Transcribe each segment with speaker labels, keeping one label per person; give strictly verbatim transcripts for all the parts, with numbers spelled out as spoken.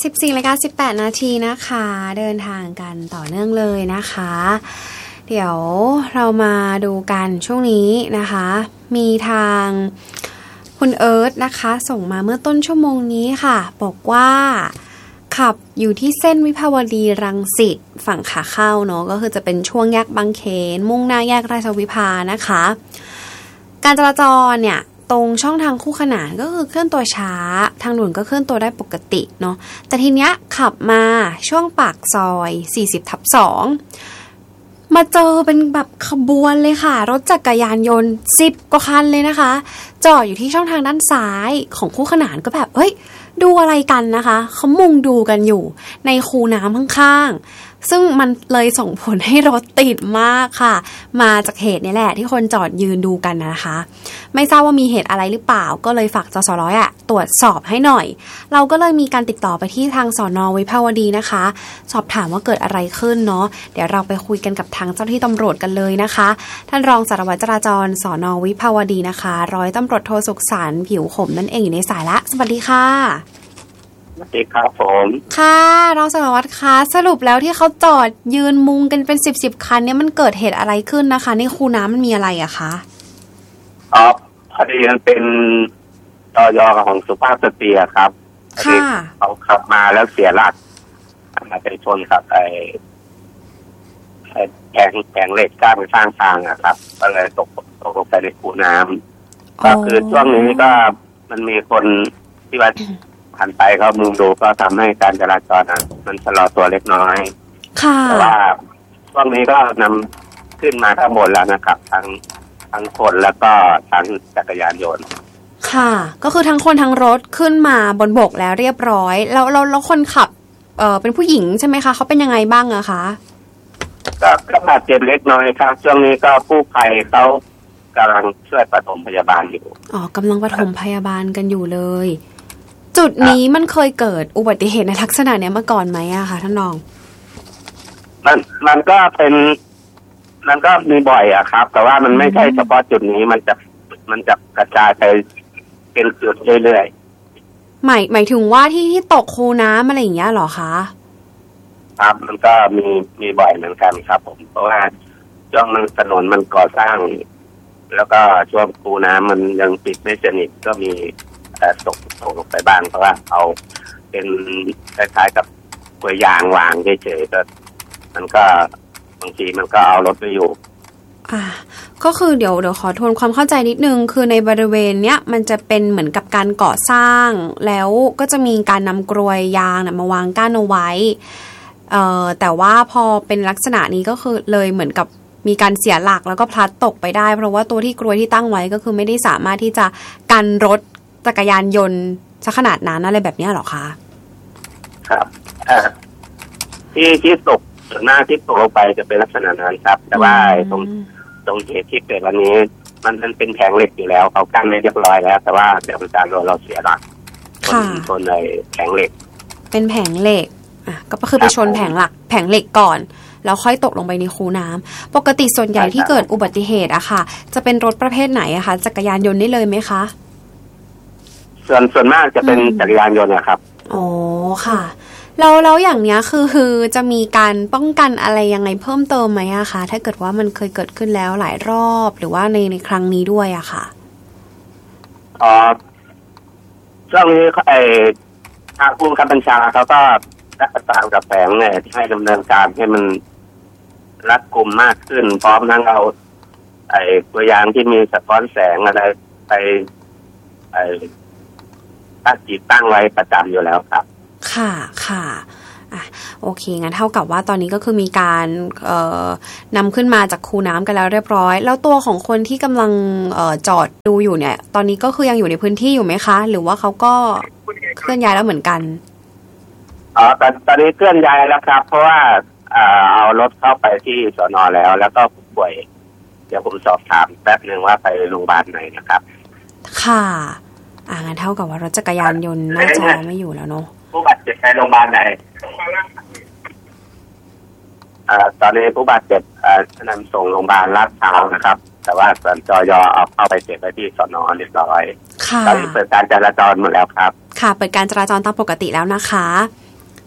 Speaker 1: สิบสี่นาฬิกาสิบแปดนาทีนะคะเดินทางกันต่อเนื่องเลยนะคะเดี๋ยวเรามาดูกันช่วงนี้นะคะมีทางคุณเอิร์ธนะคะส่งมาเมื่อต้นชั่วโมงนี้ค่ะบอกว่าขับอยู่ที่เส้นวิภาวดีรังสิตฝั่งขาเข้าเนาะก็คือจะเป็นช่วงแยกบางเขนมุ่งหน้าแยกราชวิภานะคะการจราจรเนี่ยตรงช่องทางคู่ขนานก็คือเคลื่อนตัวช้าทางด่วนก็เคลื่อนตัวได้ปกติเนาะแต่ทีเนี้ยขับมาช่วงปากซอยสี่สิบทับสองมาเจอเป็นแบบขบวนเลยค่ะรถจักรยานยนต์สิบกว่าคันเลยนะคะจอดอยู่ที่ช่องทางด้านซ้ายของคู่ขนานก็แบบเฮ้ยดูอะไรกันนะคะเขามุงดูกันอยู่ในคูน้ำข้างๆซึ่งมันเลยส่งผลให้รถติดมากค่ะมาจากเหตุนี้แหละที่คนจอดยืนดูกันนะคะไม่ทราบว่ามีเหตุอะไรหรือเปล่าก็เลยฝากจสร้อยอ่ะตรวจสอบให้หน่อยเราก็เลยมีการติดต่อไปที่ทางสน.วิภาวดีนะคะสอบถามว่าเกิดอะไรขึ้นเนาะเดี๋ยวเราไปคุยกันกับทางเจ้าหน้าที่ตำรวจกันเลยนะคะท่านรองสารวัตรจราจรสน.วิภาวดีนะคะร้อยตำรวจโทสุขสันต์ผิวขมนั่นเองอยู่ในสายละสวัสดีค่ะ
Speaker 2: สวัสดีครับผม
Speaker 1: ค่ะรองสารวัตรคะสรุปแล้วที่เขาจอดยืนมุงกันเป็นสิบสิบคันเนี่ยมันเกิดเหตุอะไรขึ้นนะคะในคูน้ำมันมีอะไรอะคะ
Speaker 2: อ๋อพอดีมันเป็นตยของสุภาพสตรีครับ
Speaker 1: ค่ะ
Speaker 2: เขาขับมาแล้วเสียหลักมาไปชนกับไอ้แผงแผงเหล็กกั้นข้างทางอะครับก็เลยตกตกลงไปในคูน้ำก็คือช่วงนี้ก็มันมีคนที่ว่าผ่านไปเขามุงดูก็ทำให้การจราจรมันชะลอตัวเล็กน้อยแต่ว่าช่วงนี้ก็นำขึ้นมาทั้งหมดแล้วนะครับทั้งทั้งคนแล้วก็ทั้งจักรยานยนต์
Speaker 1: ค่ะก็คือทั้งคนทั้งรถขึ้นมาบนบกแล้วเรียบร้อยแล้วแล้วแล้วคนขับเอ่อเป็นผู้หญิงใช่ไหมคะเขาเป็นยังไงบ้างอะคะ
Speaker 2: ก็ก็บาดเจ็บเล็กน้อยครับช่วงนี้ก็กู้ภัยเขากำลังช่วยปฐมพยาบาลอยู่
Speaker 1: อ๋อกำลังปฐมพยาบาลกันอยู่เลยจุดนี้มันเคยเกิดอุบัติเหตุในลักษณะเนี้ยมาก่อนไหมอะคะท่านรอง
Speaker 2: มันมันก็เป็นมันก็มีบ่อยอะครับแต่ว่ามันไม่ใช่เฉพาะจุดนี้มันจะมันจะกระจายไปเป็นจุดเรื่อย
Speaker 1: ๆหมายหมายถึงว่าที่ที่ตกคูน้ำอะไรอย่างเงี้ยหรอคะ
Speaker 2: ครับมันก็มีมีบ่อยเหมือนกันครับผมเพราะว่าช่วงถนนมันก่อสร้างแล้วก็ช่วงคูน้ำมันยังปิดไม่สนิทก็มีตกตกลงไปบ้างเพราะว่าเอาเป็นคล้ายๆกับกลวยยางวางเฉยๆก็มันก็บางทีมันก็เอารถไปอยู่
Speaker 1: อ่าก็คือเดี๋ยวเดี๋ยวขอทวนความเข้าใจนิดนึงคือในบริเวณเนี้ยมันจะเป็นเหมือนกับการก่อสร้างแล้วก็จะมีการนำกลวยยางมาวางกั้นเอาไว้เอ่อแต่ว่าพอเป็นลักษณะนี้ก็คือเลยเหมือนกับมีการเสียหลักแล้วก็พลัดตกไปได้เพราะว่าตัวที่กลวยที่ตั้งไว้ก็คือไม่ได้สามารถที่จะกันรถจักรยานยนต์ซะขนาดนั้นอะไรแบบนี้หรอคะ
Speaker 2: ครับที่ที่ตกส่วนหน้าที่ตกลงไปจะเป็นลักษณะนั้นครับแต่ว่าตรงตรงเหตุที่เกิดวันนี้มันมันเป็นแผงเหล็กอยู่แล้วเขากั้นไว้เรียบร้อยแล้วแต่ว่าเดี๋ยวการรถเราเสียหลักชนชนในแผงเหล็ก
Speaker 1: เป็นแผงเหล็กอ่ะก็คือไปชนแผงหลักแผงเหล็กก่อนแล้วค่อยตกลงไปในคูน้ำปกติส่วนใหญ่ที่เกิดอุบัติเหตุอะค่ะจะเป็นรถประเภทไหนอะคะจักรยานยนต์ได้เลยไหมคะ
Speaker 2: ส่วนส่วนมากจะเป็นจักรยานยนต์นะครับ
Speaker 1: อ๋อค่ะแล้วแล้วอย่างเนี้ยคือคือจะมีการป้องกันอะไรยังไงเพิ่มเติมไหมอะคะถ้าเกิดว่ามันเคยเกิดขึ้นแล้วหลายรอบหรือว่าในในครั้งนี้ด้วยอะค่ะ
Speaker 2: อ๋อช่วงนี้ไอ้ทางผู้บังคับบัญชาเขาก็ได้ประสานกับแผงเนี่ยให้ดำเนินการให้มันรัดกุมมากขึ้นพร้อมทั้งเอาไอ้ตัวอย่างที่มีสะท้อนแสงอะไรไปไอ้ตั้งจิตตั้งไว้ประจำอยู่แล้วครับ
Speaker 1: ค่ะค่ะอ่ะโอเคงั้นเท่ากับว่าตอนนี้ก็คือมีการเอ่อนำขึ้นมาจากคูน้ำกันแล้วเรียบร้อยแล้วตัวของคนที่กำลังเอ่อจอดดูอยู่เนี่ยตอนนี้ก็คือยังอยู่ในพื้นที่อยู่ไหมคะหรือว่าเขาก็เคลื่อนย้ายแล้วเหมือนกัน
Speaker 2: อ๋อตอนตอนนี้เคลื่อนย้ายแล้วครับเพราะว่าเอารถเข้าไปที่สน.แล้วแล้วก็ผู้ป่วยเดี๋ยวผมสอบถามแป๊บนึงว่าไปโรงพยาบาลไหนนะครับ
Speaker 1: ค่ะอ่างั้นเท่ากับว่ารถจักรยานยนต์น่าจะไม่อยู่แล้วเนาะ
Speaker 2: ผู้บาดเจ็บไปโรงพยาบาลไหนอ่าตอนนี้ผู้บาดเจ็บอ่านำส่งโรงพยาบาลลาดพร้าวนะครับแต่ว่าส่วนจย.เอาเข้าไปเก็บไว้ที่สน.เรียบร้อยตอนนี้เปิดการจราจรหมดแล้วครับ
Speaker 1: ค่ะเปิดการจราจรตามปกติแล้วนะคะ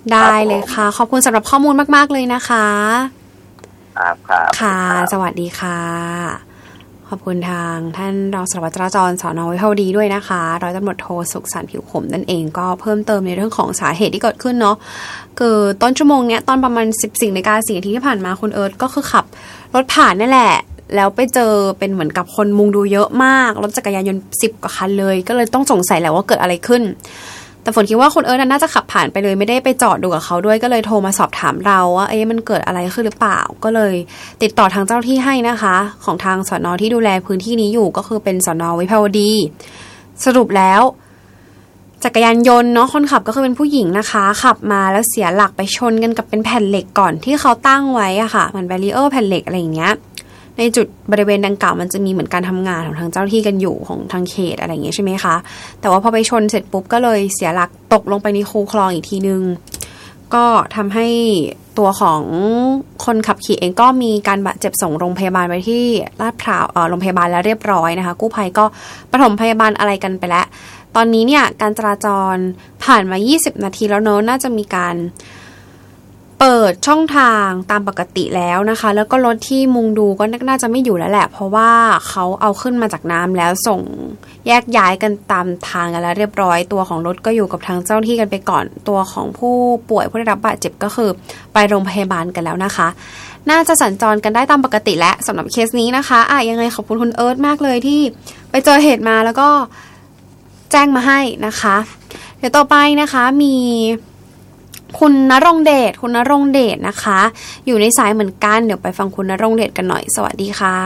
Speaker 1: ได้เลยค่ะขอบคุณสำหรับข้อมูลมากๆเลยนะคะ
Speaker 2: ครับครับ
Speaker 1: ค่ะสวัสดีค่ะขอบคุณทางท่านรองสารวัตรจราจรสน.วิภาวดีด้วยนะคะร้อยตำรวจโทสุขสันต์ผิวขมนั่นเองก็เพิ่มเติมในเรื่องของสาเหตุที่เกิดขึ้นเนาะคือต้นชั่วโมงเนี้ยตอนประมาณ สิบสี่นาฬิกาสี่นาทีที่ผ่านมาคุณเอิร์ธก็คือขับรถผ่านนั่นแหละแล้วไปเจอเป็นเหมือนกับคนมุงดูเยอะมากรถจักรยานยนต์สิบกว่าคันเลยก็เลยต้องสงสัยแหละว่าเกิดอะไรขึ้นแต่ฝนคิดว่าคุณเอิร์ธน่าจะขับผ่านไปเลยไม่ได้ไปจอดดูกับเขาด้วยก็เลยโทรมาสอบถามเราว่าเอ๊ะมันเกิดอะไรขึ้นหรือเปล่าก็เลยติดต่อทางเจ้าหน้าที่ให้นะคะของทางสน.ที่ดูแลพื้นที่นี้อยู่ก็คือเป็นสน.วิภาวดีสรุปแล้วจักรยานยนต์เนาะคนขับก็คือเป็นผู้หญิงนะคะขับมาแล้วเสียหลักไปชนกันกับเป็นแผ่นเหล็กก่อนที่เขาตั้งไว้อะค่ะเหมือนแบรีเออร์แผ่นเหล็กอะไรอย่างเงี้ยในจุดบริเวณดังกล่าวมันจะมีเหมือนการทำงานของทางเจ้าหน้าที่กันอยู่ของทางเขตอะไรอย่างเงี้ยใช่ไหมคะแต่ว่าพอไปชนเสร็จปุ๊บก็เลยเสียหลักตกลงไปในคูคลองอีกทีนึงก็ทำให้ตัวของคนขับขี่เองก็มีการบาดเจ็บส่งโรงพยาบาลไปที่ลาดพร้าวเอ่อโรงพยาบาลแล้วเรียบร้อยนะคะกู้ภัยก็ปฐมพยาบาลอะไรกันไปแล้วตอนนี้เนี่ยการจราจรผ่านมายี่สิบนาทีแล้วเนอะน่าจะมีการเปิดช่องทางตามปกติแล้วนะคะแล้วก็รถที่มุงดูก็น่าจะไม่อยู่แล้วแหละเพราะว่าเขาเอาขึ้นมาจากน้ำแล้วส่งแยกย้ายกันตามทางกันแล้วเรียบร้อยตัวของรถก็อยู่กับทางเจ้าหน้าที่กันไปก่อนตัวของผู้ป่วยผู้ได้รับบาดเจ็บก็คือไปโรงพยาบาลกันแล้วนะคะน่าจะสัญจรกันได้ตามปกติแล้วสำหรับเคสนี้นะคะอ่ะยังไงขอบคุณคุณเอิร์ธมากเลยที่ไปเจอเหตุมาแล้วก็แจ้งมาให้นะคะเดี๋ยวต่อไปนะคะมีคุณณรงค์เดชคุณณรงค์เดชนะคะอยู่ในสายเหมือนกันเดี๋ยวไปฟังคุณณรงค์เดชกันหน่อยสวัสดีค่ะ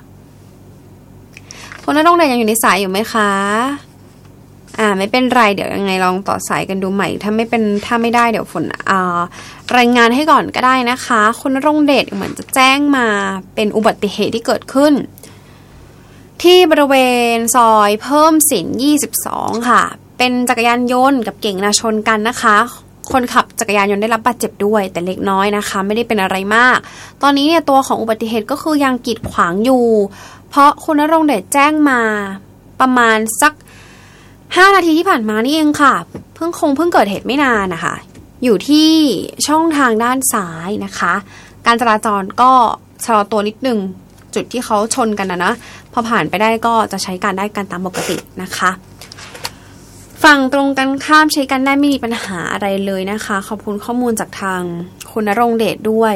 Speaker 1: คุณณรงค์เดชยังอยู่ในสายอยู่ไหมคะอ่าไม่เป็นไรเดี๋ยวยังไงลองต่อสายกันดูใหม่ถ้าไม่เป็นถ้าไม่ได้เดี๋ยวฝนอ่ารายงานให้ก่อนก็ได้นะคะคุณณรงค์เดชเหมือนจะแจ้งมาเป็นอุบัติเหตุที่เกิดขึ้นที่บริเวณซอยเพิ่มสินยี่สิบสองค่ะเป็นจักรยานยนต์กับเก๋งนะชนกันนะคะคนขับจักรยานยนต์ได้รับบาดเจ็บด้วยแต่เล็กน้อยนะคะไม่ได้เป็นอะไรมากตอนนี้เนี่ยตัวของอุบัติเหตุก็คือยังกีดขวางอยู่เพราะคุณณรงค์เดชแจ้งมาประมาณสักห้านาทีที่ผ่านมานี่เองค่ะเพิ่งคงเพิ่งเกิดเหตุไม่นานนะคะอยู่ที่ช่องทางด้านซ้ายนะคะการจราจรก็ชะลอตัวนิดนึงจุดที่เขาชนกันนะนะพอผ่านไปได้ก็จะใช้การได้กันตามปกตินะคะฝั่งตรงกันข้ามใช้กันได้ไม่มีปัญหาอะไรเลยนะคะขอบคุณข้อมูลจากทางคุณณรงค์เดชด้วย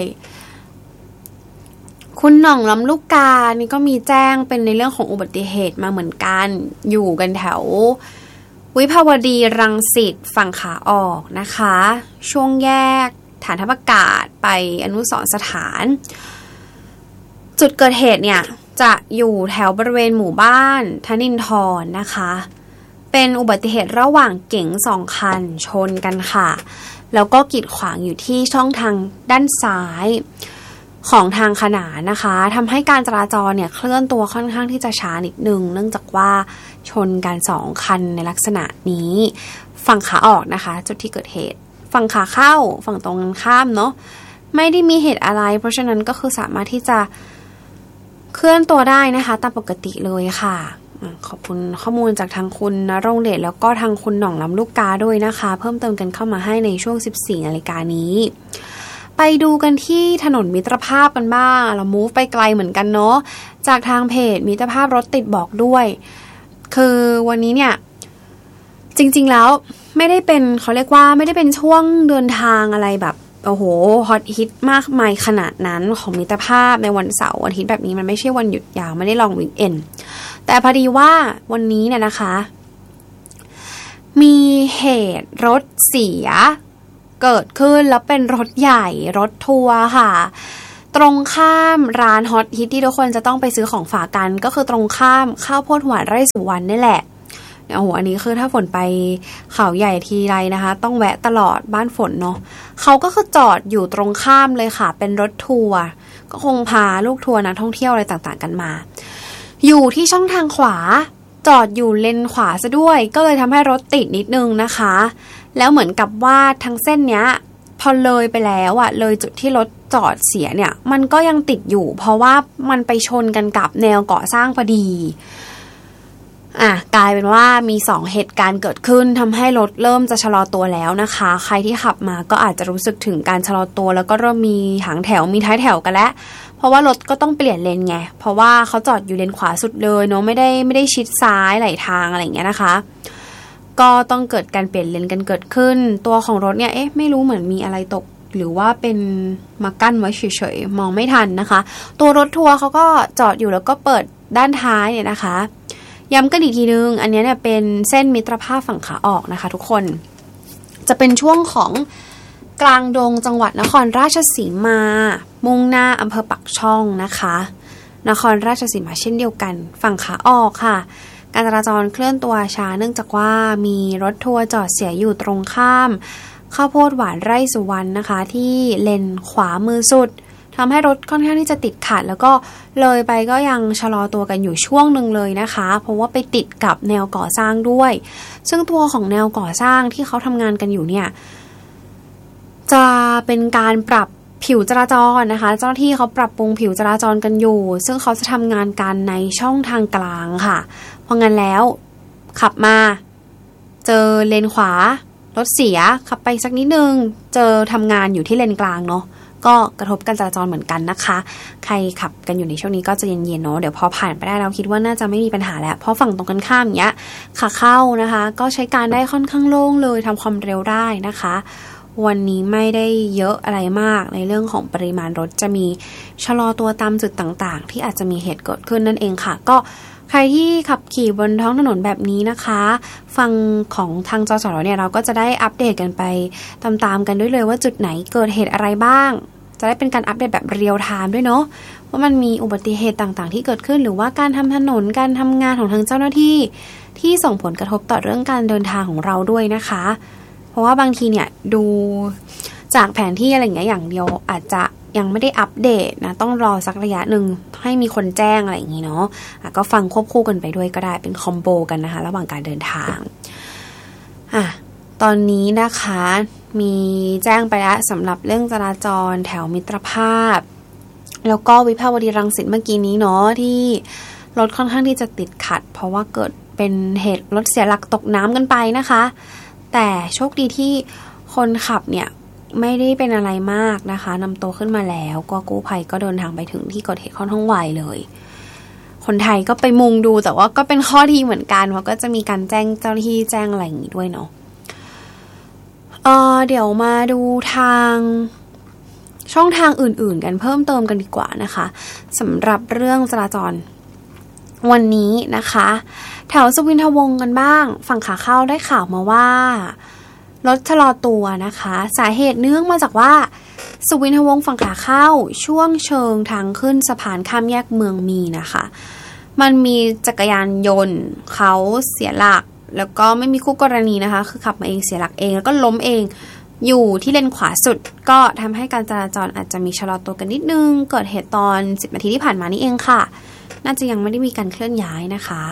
Speaker 1: คุณหน่องลำลูกกานี่ก็มีแจ้งเป็นในเรื่องของอุบัติเหตุมาเหมือนกันอยู่กันแถววิภาวดีรังสิตฝั่งขาออกนะคะช่วงแยกฐานทัพอากาศไปอนุสรณ์สถานจุดเกิดเหตุเนี่ยจะอยู่แถวบริเวณหมู่บ้านธนินทรนะคะเป็นอุบัติเหตุระหว่างเก๋งสองคันชนกันค่ะแล้วก็กีดขวางอยู่ที่ช่องทางด้านซ้ายของทางขนานนะคะทำให้การจราจรเนี่ยเคลื่อนตัวค่อนข้างที่จะช้านิดนึงเนื่องจากว่าชนกันสองคันในลักษณะนี้ฝั่งขาออกนะคะจุดที่เกิดเหตุฝั่งขาเข้าฝั่งตรงกันข้ามเนาะไม่ได้มีเหตุอะไรเพราะฉะนั้นก็คือสามารถที่จะเคลื่อนตัวได้นะคะตามปกติเลยค่ะขอบคุณข้อมูลจากทางคุณณรงค์เดชแล้วก็ทางคุณหน่องลำลูกกาด้วยนะคะเพิ่มเติมกันเข้ามาให้ในช่วง สิบสี่นาฬิกานี้ไปดูกันที่ถนนมิตรภาพกันบ้างเรา move ไปไกลเหมือนกันเนาะจากทางเพจมิตรภาพรถติดบอกด้วยคือวันนี้เนี่ยจริงๆแล้วไม่ได้เป็นเขาเรียกว่าไม่ได้เป็นช่วงเดินทางอะไรแบบโอ้โหฮอตฮิตมากมายขนาดนั้นของมิตรภาพในวันเสาร์วันอาทิตย์แบบนี้มันไม่ใช่วันหยุดยาวไม่ได้ลองวีคเอนด์แต่พอดีว่าวันนี้เนี่ยนะคะมีเหตุรถเสียเกิดขึ้นแล้วเป็นรถใหญ่รถทัวร์ค่ะตรงข้ามร้านฮอตฮิตที่ทุกคนจะต้องไปซื้อของฝากกันก็คือตรงข้ามข้าวโพดหวานไร่สุวรรณนี่แหละโอ้โหอันนี้คือถ้าฝนไปเขาใหญ่ทีไรนะคะต้องแวะตลอดบ้านฝนเนาะเขาก็คือจอดอยู่ตรงข้ามเลยค่ะเป็นรถทัวร์ก็คงพาลูกทัวร์นักท่องเที่ยวอะไรต่างๆกันมาอยู่ที่ช่องทางขวาจอดอยู่เลนขวาซะด้วยก็เลยทำให้รถติดนิดนึงนะคะแล้วเหมือนกับว่าทั้งเส้นเนี้ยพอเลยไปแล้วอะเลยจุดที่รถจอดเสียเนี่ยมันก็ยังติดอยู่เพราะว่ามันไปชนกันกับแนวก่อสร้างพอดีอ่ะกลายเป็นว่ามีสองเหตุการณ์เกิดขึ้นทำให้รถเริ่มจะชะลอตัวแล้วนะคะใครที่ขับมาก็อาจจะรู้สึกถึงการชะลอตัวแล้วก็เริ่มมีหางแถวมีท้ายแถวกันแล้วเพราะว่ารถก็ต้องเปลี่ยนเลนไงเพราะว่าเขาจอดอยู่เลนขวาสุดเลยเนาะไม่ได้ไม่ได้ชิดซ้ายไหลทางอะไรอย่างเงี้ยนะคะก็ต้องเกิดการเปลี่ยนเลนกันเกิดขึ้นตัวของรถเนี่ยเอ๊ะไม่รู้เหมือนมีอะไรตกหรือว่าเป็นมากั้นไว้เฉยๆมองไม่ทันนะคะตัวรถทัวร์เขาก็จอดอยู่แล้วก็เปิดด้านท้ายเนี่ยนะคะย้ำกันอีกทีนึงอันนี้เนี่ยเป็นเส้นมิตรภาพฝั่งขาออกนะคะทุกคนจะเป็นช่วงของกลางดงจังหวัดนครราชสีมามุ่งหน้าอำเภอปักช่องนะคะนครราชสีมาเช่นเดียวกันฝั่งขาออกค่ะการจราจรเคลื่อนตัวช้าเนื่องจากว่ามีรถทัวร์จอดเสียอยู่ตรงข้ามข้าวโพดหวานไร่สุวรรณนะคะที่เลนขวามือสุดทำให้รถค่อนข้างที่จะติดขัดแล้วก็เลยไปก็ยังชะลอตัวกันอยู่ช่วงหนึ่งเลยนะคะเพราะว่าไปติดกับแนวก่อสร้างด้วยซึ่งตัวของแนวก่อสร้างที่เขาทำงานกันอยู่เนี่ยจะเป็นการปรับผิวจราจรนะคะเจ้าหน้าที่เขาปรับปรุงผิวจราจรกันอยู่ซึ่งเขาจะทำงานกันในช่องทางกลางค่ะเพราะงั้นแล้วขับมาเจอเลนขวารถเสียขับไปสักนิดนึงเจอทำงานอยู่ที่เลนกลางเนาะก็กระทบการจราจรเหมือนกันนะคะใครขับกันอยู่ในช่วงนี้ก็จะเย็นๆเนาะเดี๋ยวพอผ่านไปได้เราคิดว่าน่าจะไม่มีปัญหาแล้วเพราะฝั่งตรงกันข้ามอย่างเงี้ยขาเข้านะคะก็ใช้การได้ค่อนข้างโล่งเลยทำความเร็วได้นะคะวันนี้ไม่ได้เยอะอะไรมากในเรื่องของปริมาณรถจะมีชะลอตัวตามจุดต่างๆที่อาจจะมีเหตุเกิดขึ้นนั่นเองค่ะก็ใครที่ขับขี่บนท้องถนนแบบนี้นะคะฟังของทางจสรเนี่ยเราก็จะได้อัปเดตกันไปตามๆกันด้วยเลยว่าจุดไหนเกิดเหตุอะไรบ้างจะได้เป็นการอัปเดตแบบเรียลไทม์ด้วยเนาะว่ามันมีอุบัติเหตุต่างๆที่เกิดขึ้นหรือว่าการทำถนนการทำงานของทางเจ้าหน้าที่ที่ส่งผลกระทบต่อเรื่องการเดินทางของเราด้วยนะคะเพราะว่าบางทีเนี่ยดูจากแผนที่อะไรอย่างเงี้ยอย่างเดียวอาจจะยังไม่ได้อัปเดตนะต้องรอสักระยะหนึ่งให้มีคนแจ้งอะไรอย่างงี้เนาะะก็ฟังควบคู่กันไปด้วยก็ได้เป็นคอมโบกันนะคะระหว่างการเดินทางอ่ะตอนนี้นะคะมีแจ้งไปแล้วสำหรับเรื่องจราจรแถวมิตรภาพแล้วก็วิภาวดีรังสิตเมื่อกี้นี้เนาะที่รถค่อนข้างที่จะติดขัดเพราะว่าเกิดเป็นเหตุรถเสียหลักตกน้ำกันไปนะคะแต่โชคดีที่คนขับเนี่ยไม่ได้เป็นอะไรมากนะคะนำตัวขึ้นมาแล้วก็กู้ภัยก็เดินทางไปถึงที่เกิดเหตุค่อนข้างไวเลยคนไทยก็ไปมุงดูแต่ว่าก็เป็นข้อดีเหมือนกันเพราะก็จะมีการแจ้งเจ้าหน้าที่แจ้งอะไรอย่างนี้ด้วยเนาะเอ่อเดี๋ยวมาดูทางช่องทางอื่นๆกันเพิ่มเติมกันดีกว่านะคะสำหรับเรื่องจราจรวันนี้นะคะแถวสุวินทวงศ์กันบ้างฝั่งขาเข้าได้ข่าวมาว่ารถชะลอตัวนะคะสาเหตุเนื่องมาจากว่าสุวินทวงศ์ฝั่งขาเข้าช่วงเชิงทางขึ้นสะพานข้ามแยกเมืองมีนะคะมันมีจักรยานยนต์เขาเสียหลักแล้วก็ไม่มีคู่กรณีนะคะคือขับมาเองเสียหลักเองแล้วก็ล้มเองอยู่ที่เลนขวาสุดก็ทำให้การจราจรอาจจะมีชะลอตัวกันนิดนึงเกิดเหตุตอนสิบนาทีที่ผ่านมานี่เองค่ะน่าจะยังไม่ได้มีการเคลื่อนย้ายนะคะ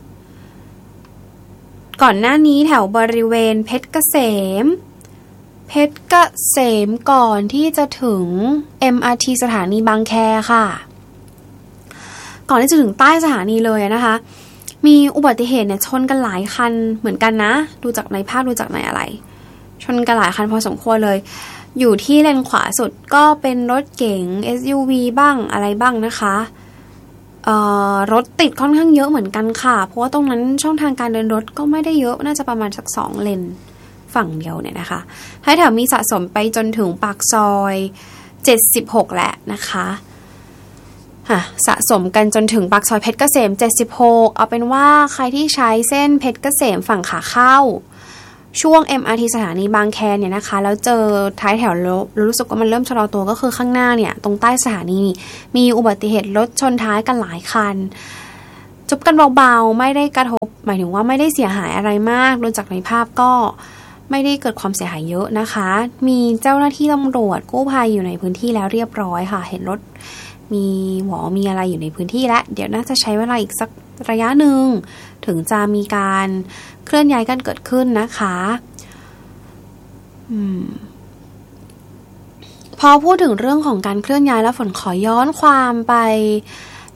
Speaker 1: ก่อนหน้านี้แถวบริเวณเพชรเกษมเพชรเกษมก่อนที่จะถึง เอ็ม อาร์ ที สถานีบางแคค่ะก่อนที่จะถึงใต้สถานีเลยนะคะมีอุบัติเหตุเนี่ยชนกันหลายคันเหมือนกันนะดูจากในภาพดูจากในอะไรชนกันหลายคันพอสมควรเลยอยู่ที่เลนขวาสุดก็เป็นรถเก๋ง เอส ยู วี บ้างอะไรบ้างนะคะรถติดค่อนข้างเยอะเหมือนกันค่ะเพราะว่าตรงนั้นช่องทางการเดินรถก็ไม่ได้เยอะน่าจะประมาณสักสองเลนฝั่งเดียวเนี่ยนะคะให้แถวมีสะสมไปจนถึงปากซอยเจ็ดสิบหกแหละนะคะสะสมกันจนถึงปากซอยเพชรเกษมเจ็ดสิบหกเอาเป็นว่าใครที่ใช้เส้นเพชรเกษมฝั่งขาเข้าช่วง เอ็ม อาร์ ที สถานีบางแคเนี่ยนะคะแล้วเจอท้ายแถวแล้วรู้สึกว่ามันเริ่มชะลอตัวก็คือข้างหน้าเนี่ยตรงใต้สถานีมีอุบัติเหตุรถชนท้ายกันหลายคันจุบกันเบาๆไม่ได้กระทบหมายถึงว่าไม่ได้เสียหายอะไรมากดูจากในภาพก็ไม่ได้เกิดความเสียหายเยอะนะคะมีเจ้าหน้าที่ตำรวจกู้ภัยอยู่ในพื้นที่แล้วเรียบร้อยค่ะเห็นรถมีหวอมีอะไรอยู่ในพื้นที่แล้วเดี๋ยวน่าจะใช้เวลาอีกสักระยะหนึ่งถึงจะมีการเคลื่อนย้ายกันเกิดขึ้นนะคะอืมพอพูดถึงเรื่องของการเคลื่อนย้ายแล้วฝนขอย้อนความไป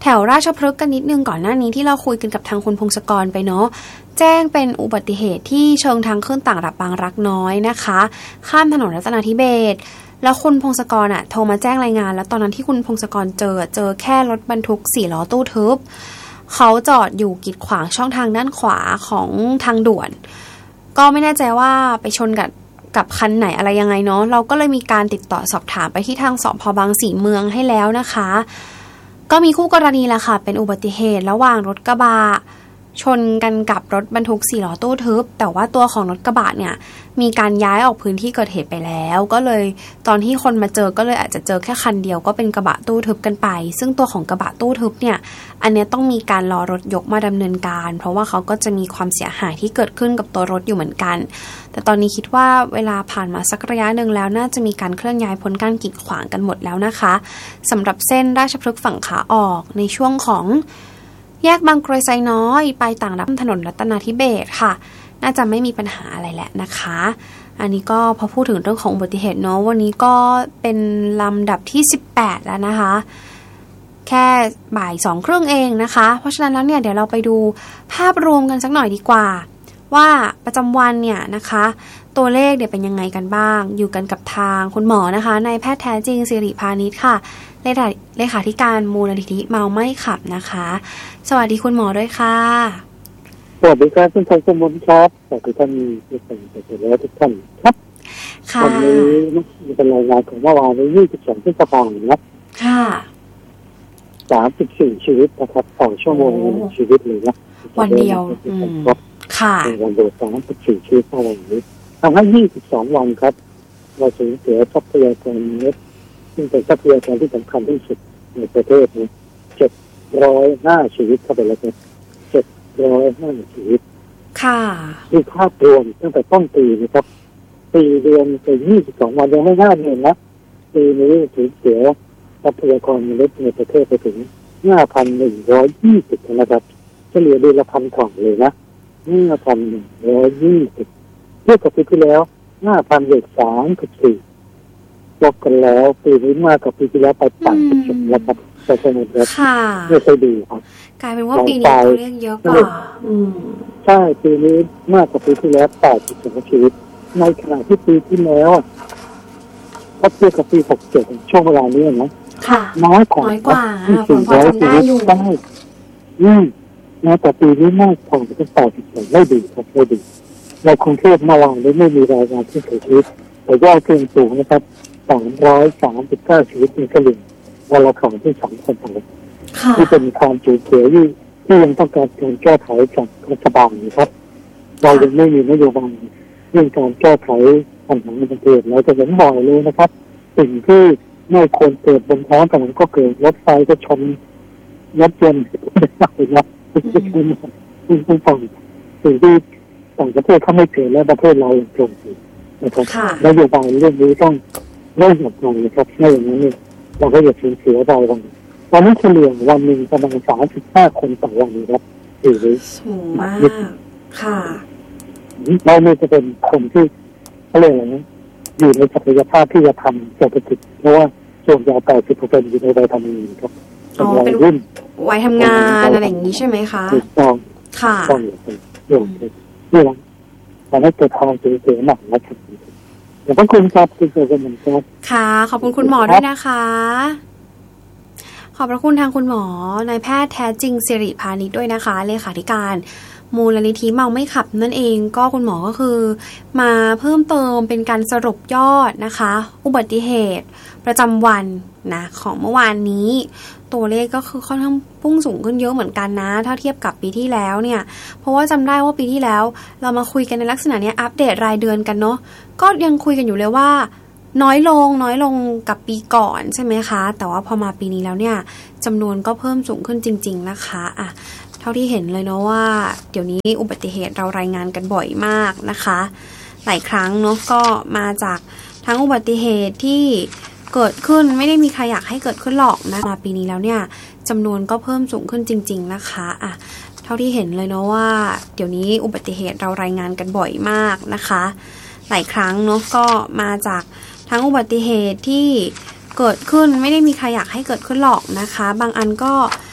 Speaker 1: แถวราชพฤกษ์กันนิดนึงก่อนหน้านี้ที่เราคุยกันกับทางคุณพงศกรไปเนาะแจ้งเป็นอุบัติเหตุที่เชิงทางขึ้นต่างระดับบางรักน้อยนะคะข้ามถนนรัตนาธิเบศรแล้วคุณพงศกรอ่ะโทรมาแจ้งรายงานแล้วตอนนั้นที่คุณพงศกรเจอเจอแค่รถบรรทุกสี่ล้อตู้ทึบเขาจอดอยู่กีดขวางช่องทางด้านขวาของทางด่วนก็ไม่แน่ใจว่าไปชนกับกับคันไหนอะไรยังไงเนาะเราก็เลยมีการติดต่อสอบถามไปที่ทางสภ.บางสีเมืองให้แล้วนะคะก็มีคู่กรณีแหละค่ะเป็นอุบัติเหตุระหว่างรถกระบะชนกันกับรถบรรทุกสี่ล้อตู้ทึบแต่ว่าตัวของรถกระบะเนี่ยมีการย้ายออกพื้นที่เกิดเหตุไปแล้วก็เลยตอนที่คนมาเจอก็เลยอาจจะเจอแค่คันเดียวก็เป็นกระบะตู้ทึบกันไปซึ่งตัวของกระบะตู้ทึบเนี่ยอันนี้ต้องมีการรอรถยกมาดำเนินการเพราะว่าเขาก็จะมีความเสียหายที่เกิดขึ้นกับตัวรถอยู่เหมือนกันแต่ตอนนี้คิดว่าเวลาผ่านมาสักระยะหนึ่งแล้วน่าจะมีการเคลื่อนย้ายพ้นการกีดขวางกันหมดแล้วนะคะสำหรับเส้นราชพฤกษ์ฝั่งขาออกในช่วงของแยกบางกรวยไซน้อยไปต่างรับถนนรัตนาธิเบศรค่ะน่าจะไม่มีปัญหาอะไรแหละนะคะอันนี้ก็พอพูดถึงเรื่องของอุบัติเหตุเนาะวันนี้ก็เป็นลำดับที่สิบแปดแล้วนะคะแค่บ่ายสองครึ่งเองนะคะเพราะฉะนั้นแล้วเนี่ยเดี๋ยวเราไปดูภาพรวมกันสักหน่อยดีกว่าว่าประจำวันเนี่ยนะคะตัวเลขเดี๋ยวเป็นยังไงกันบ้างอยู่กันกับทางคุณหมอนะคะนายแพทย์แท้จริงสิริพานิชค่ะเลขาธิการมูลนิธิเมาไม่ขับนะคะสวัสดีคุณหมอด้วยค่ะ
Speaker 3: สวัสดีครับคุณชัยสมุนครับสวัสดีท่านผู้ฟังทุกท่านครับวันนี้เป็นรายงานของเมื่อวานนี้ยี่สิบสองพฤษภาคมนะ
Speaker 1: ค่ะ
Speaker 3: สามสิบสี่ชีวิตนะครับสองชั่วโมงชีวิตเลยนะ
Speaker 1: วันเดียวค่ะ
Speaker 3: วันเดียวสามสิบสี่ชีวิตเมื่อวานนี้ทำให้ยี่สิบสองวันครับเราสูญเสียทรัพยากรมนุษย์ซึ่งเป็นทรัพยากรที่สำคัญที่สุดในประเทศนี้เจ็ดร้อยห้าชีวิตเข้าไปแล้วครับเจ็ดร้อยห้าชีวิต
Speaker 1: ค่ะ
Speaker 3: มีภาพรวมตั้งแต่ต้นปีนะครับปีเดือนเป็นยี่สิบสองวันยังไม่น่าเดือนนะปีนี้สูญเสียทรัพยากรมนุษย์ในประเทศไปถึง ห้าพันหนึ่งร้อยยี่สิบ นะครับเฉลี่ยเดือนละพันกล่องเลยนะ ห้าพันหนึ่งร้อยยี่สิบ เทียบกับปีที่แล้ว ห้าพันหนึ่งร้อยสามสิบสี่ ลบกันแล้วปีนี้มากกว่าปีที่แล้วไปต่างกันจุดแล้วครับแต่สมุดแล้วไม่ค่อยดีครับ
Speaker 1: กลายเป็นว่าปีนี้ตัวเลขเยอะกว่า
Speaker 3: ใช่ปีนี้มากกว่าปีที่แล้วแปดสิบสองชีวิตในขณะที่ปีที่แล้วถ้าเทียบกับปีหกเจ็ดช่วงเวลานี้นะน้อยกว่า
Speaker 1: น้อยกว่า
Speaker 3: สี่ร้อยชีวิตได้อืมแม้แต่ปีนี้มากกว่าเป็นแปดสิบสองไม่ดีครับไม่ดีในกรุงเทพเมื่อวานนี้ไม่มีรายงานที่เสียชีวิตแต่ยอดเพิ่มสูงนะครับสามร้อยสามสิบเก้าชีวิตเป็นเฉลี่ยวันละของที่สองคนต่อวันที่เป็นความสูญเสียที่ที่ยังต้องการการแก้ไขจากรัฐบาลนะครับเรายังไม่มีนโยบายเรื่องการแก้ไขปัญหาในประเทศเราจะเห็นบ่อยเลยนะครับสิ่งที่ไม่ควรเกิดบนท้องถนนก็เกิดรถไฟก็ชนรถยนต์อะไรนะสิ่งที่สิ่งต่างสิ่งที่ต่างประเทศเขาไม่เกิดแล้วประเทศเราเกิดนะครับนโยบายเรื่องนี้ต้องเริ่มหมดลงนะครับไม่อย่างนั้นเนี่ยเราก็จะสูญเสียรายวันตอนนี้เฉลี่ยวันหนึ่งประมาณสามสิบห้าคนต่อวันนะครับสี่เลย
Speaker 1: สูงมากค่ะ
Speaker 3: เราเนี่ยจะเป็นคนที่เขาเรียกอะไรนะอยู่ในศักยภาพที่จะทำเศรษฐกิจเพราะว่าส่วนใหญ่แปดสิบเปอร์เซ็นต์อยู่ในวัยทำงานครับ
Speaker 1: เป็นวัยรุ่นวัยทำงานอะไรอย่างนี้ใช่ไหมคะ
Speaker 3: ถูกต้อง
Speaker 1: ค่ะ
Speaker 3: ต้องอย่างนี้นี่แหละตอนนี้เกิดความสูญเสียหนักนะครับขอบคุณครับคุณเจริญมันครับ
Speaker 1: ค่ะขอบคุณคุณหมอด้วยนะคะขอบพระคุณทางคุณหมอนายแพทย์แท้จริงสิริพานิชด้วยนะคะเลขาธิการมูลนิธิเมาไม่ขับนั่นเองก็คุณหมอก็คือมาเพิ่มเติมเป็นการสรุปยอดนะคะอุบัติเหตุประจำวันนะของเมื่อวานนี้ตัวเลขก็คือค่อนข้างพุ่งสูงขึ้นเยอะเหมือนกันนะถ้าเทียบกับปีที่แล้วเนี่ยเพราะว่าจำได้ว่าปีที่แล้วเรามาคุยกันในลักษณะนี้อัปเดตรายเดือนกันเนาะก็ยังคุยกันอยู่เลยว่าน้อยลงน้อยลงกับปีก่อนใช่ไหมคะแต่ว่าพอมาปีนี้แล้วเนี่ยจำนวนก็เพิ่มสูงขึ้นจริงๆนะคะอ่ะเท่าที่เห็นเลยเนาะว่าเดี๋ยวนี้อุบัติเหตุเรารายงานกันบ่อยมากนะคะหลายครั้งเนาะก็มาจากทั้งอุบัติเหตุที่เกิดขึ้นไม่ได้มีใครอยากให้เกิดขึ้นหรอกนะมาปีนี้แล้วเนี่ยจำนวนก็เพิ่มสูงขึ้นจริงๆนะคะอ่ะเท่าที่เห็นเลยเนาะว่าเดี๋ยวนี้อุบัติเหตุเรารายงานกันบ่อยมากนะคะหลายครั้งเนาะก็มาจากทั้งอุบัติเหตุที่เกิดขึ้นไม่ได้มีใครอยากให้เกิดขึ้นหรอกนะคะบางอันก็